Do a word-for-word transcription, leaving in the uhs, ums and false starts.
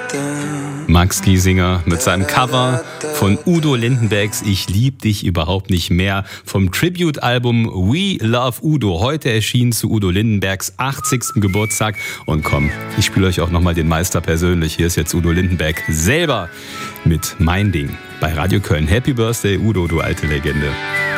Max Giesinger mit seinem Cover von Udo Lindenbergs Ich lieb dich überhaupt nicht mehr vom Tribute-Album We Love Udo. Heute erschienen zu Udo Lindenbergs achtzigsten Geburtstag. Und komm, ich spiele euch auch nochmal den Meister persönlich. Hier ist jetzt Udo Lindenberg selber mit Mein Ding bei Radio Köln. Happy Birthday, Udo, du alte Legende.